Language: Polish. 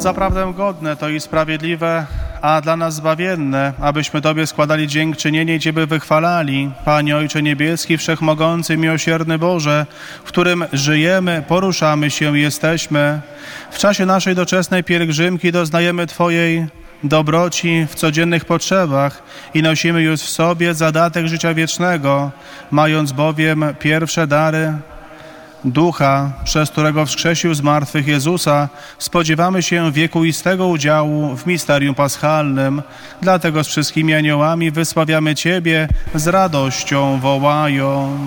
Zaprawdę godne to i sprawiedliwe, a dla nas zbawienne, abyśmy Tobie składali dziękczynienie i Ciebie wychwalali, Panie Ojcze Niebieski, Wszechmogący, Miłosierny Boże, w którym żyjemy, poruszamy się i jesteśmy. W czasie naszej doczesnej pielgrzymki doznajemy Twojej dobroci w codziennych potrzebach i nosimy już w sobie zadatek życia wiecznego, mając bowiem pierwsze dary Ducha, przez którego wskrzesił z martwych Jezusa, spodziewamy się wiekuistego udziału w misterium paschalnym. Dlatego z wszystkimi aniołami wysławiamy Ciebie, z radością wołają.